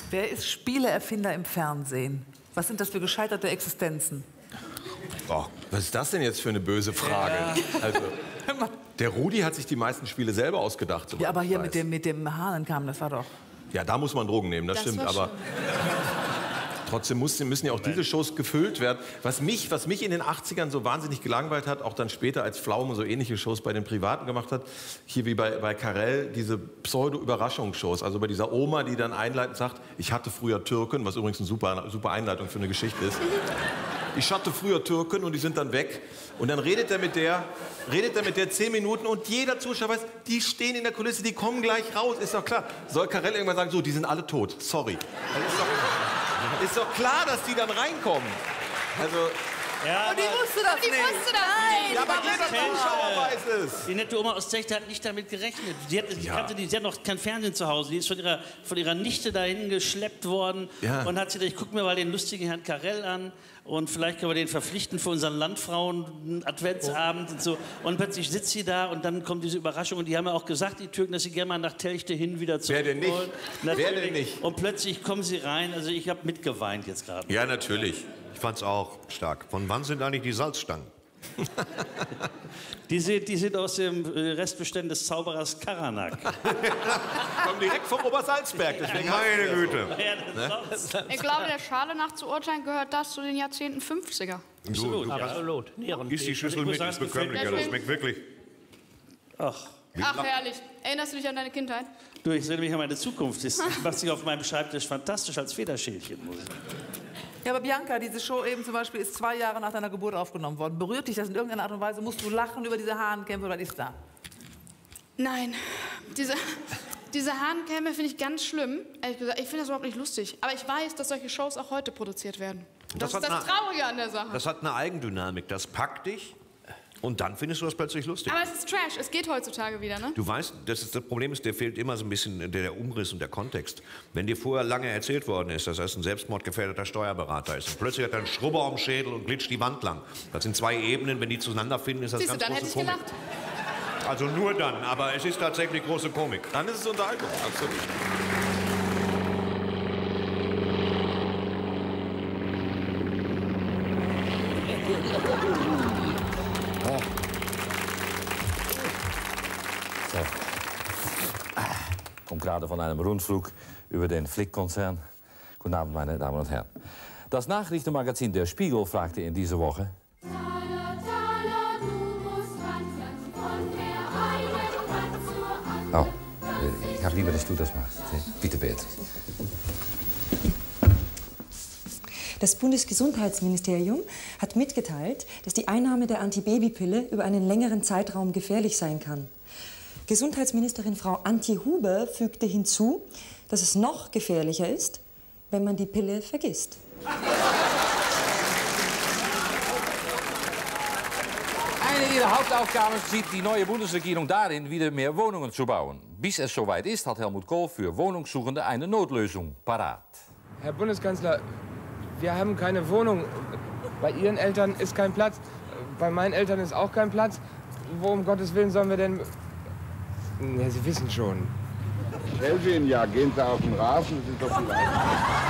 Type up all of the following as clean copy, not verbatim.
Wer ist Spieleerfinder im Fernsehen? Was sind das für gescheiterte Existenzen? Oh, was ist das denn jetzt für eine böse Frage? Ja. Also, der Rudi hat sich die meisten Spiele selber ausgedacht. Ja, aber hier mit dem Hahnenkam, das war doch... Ja, da muss man Drogen nehmen, das stimmt, aber... Trotzdem müssen ja auch diese Shows gefüllt werden. Was mich in den 80ern so wahnsinnig gelangweilt hat, auch dann später als Pflaume so ähnliche Shows bei den Privaten gemacht hat, hier wie bei Carell, diese Pseudo-Überraschungsshows. Also bei dieser Oma, die dann einleitend sagt, ich hatte früher Türken, was übrigens eine super Einleitung für eine Geschichte ist. Ich hatte früher Türken und die sind dann weg. Und dann redet er mit der 10 Minuten und jeder Zuschauer weiß, die stehen in der Kulisse, die kommen gleich raus, ist doch klar. Soll Carell irgendwann sagen, so, die sind alle tot, sorry. Also ist doch klar, dass die dann reinkommen. Also... Ja, und die wusste das nicht. Nein, ja, aber jeder Zuschauer weiß es. Die nette Oma aus Zechte hat nicht damit gerechnet. Sie hat noch kein Fernsehen zu Hause. Die ist von ihrer Nichte dahin geschleppt worden. Ja. Und hat sie gedacht, ich guck mir mal den lustigen Herrn Carell an. Und vielleicht können wir den verpflichten für unseren Landfrauen-Adventsabend und so. Und plötzlich sitzt sie da und dann kommt diese Überraschung. Und die haben ja auch gesagt, die Türken, dass sie gerne mal nach Telchte hin wieder zurück wollen. Wer denn nicht? Und plötzlich kommen sie rein. Also ich habe mitgeweint jetzt gerade. Ja, natürlich. Ich fand's auch stark. Von wann sind eigentlich die Salzstangen? Die sind aus dem Restbestand des Zauberers Karanak. Kommen direkt vom Obersalzberg. Meine Güte. Ich glaube, der Schale nach zu urteilen gehört das zu den Jahrzehnten 50er. Absolut. Ist die Schüssel mit, ist bekömmlicher. Das schmeckt wirklich. Ach, herrlich. Erinnerst du dich an deine Kindheit? Du, ich erinnere mich an meine Zukunft. Das macht sich auf meinem Schreibtisch fantastisch als Federschälchen, muss ich sagen. Ja, aber Bianca, diese Show eben zum Beispiel ist 2 Jahre nach deiner Geburt aufgenommen worden. Berührt dich das in irgendeiner Art und Weise? Musst du lachen über diese Hahnenkämpfe oder was ist da? Nein, diese Hahnenkämpfe finde ich ganz schlimm. Ehrlich gesagt, ich finde das überhaupt nicht lustig. Aber ich weiß, dass solche Shows auch heute produziert werden. Das ist das Traurige an der Sache. Das hat eine Eigendynamik. Das packt dich. Und dann findest du das plötzlich lustig. Aber es ist Trash, es geht heutzutage wieder, ne? Du weißt, das Problem ist, dir fehlt immer so ein bisschen der Umriss und der Kontext. Wenn dir vorher lange erzählt worden ist, dass er ein selbstmordgefährdeter Steuerberater ist und plötzlich hat er einen Schrubber am Schädel und glitscht die Wand lang. Das sind 2 Ebenen, wenn die zueinander finden, ist das ganz große Komik. Dann hätte ich gelacht. Also nur dann, aber es ist tatsächlich große Komik. Dann ist es Unterhaltung, absolut. Kommt gerade von einem Rundflug über den Flick-Konzern. Guten Abend, meine Damen und Herren. Das Nachrichtenmagazin Der Spiegel fragte in dieser Woche... Oh, ich habe lieber, dass du das machst. Bitte, Beatrice. Das Bundesgesundheitsministerium hat mitgeteilt, dass die Einnahme der Antibabypille über einen längeren Zeitraum gefährlich sein kann. Gesundheitsministerin Frau Antje Huber fügte hinzu, dass es noch gefährlicher ist, wenn man die Pille vergisst. Eine ihrer Hauptaufgaben sieht die neue Bundesregierung darin, wieder mehr Wohnungen zu bauen. Bis es soweit ist, hat Helmut Kohl für Wohnungssuchende eine Notlösung parat. Herr Bundeskanzler, wir haben keine Wohnung. Bei Ihren Eltern ist kein Platz. Bei meinen Eltern ist auch kein Platz. Wo um Gottes Willen sollen wir denn... Ja, Sie wissen schon. Kelvin, ja, gehen Sie auf den Rasen, das ist doch viel einfacher.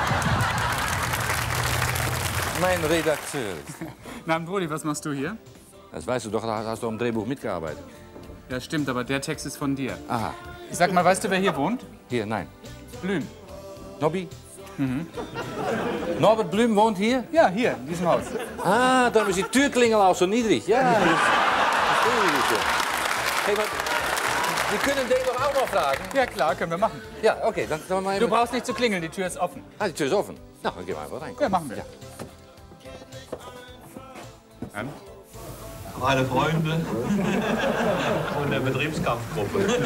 Mein Redakteur. Na, Brody, was machst du hier? Das weißt du doch, da hast du am Drehbuch mitgearbeitet. Ja, stimmt, aber der Text ist von dir. Aha. Sag mal, weißt du, wer hier wohnt? Hier, nein. Blüm. Nobby? Norbert Blüm wohnt hier? Ja, hier, in diesem Haus. Ah, darum ist die Türklingel auch so niedrig. Ja, das verstehe ich so. Hey, maar, wir können den doch auch noch fragen. Ja, klar, können wir machen. Ja, okay, dann mal eben... Du brauchst nicht zu klingeln, die Tür ist offen. Ah, die Tür ist offen. Na, dann gehen wir einfach rein. Ja, machen wir. Ja. Meine Freunde von der Betriebskampfgruppe.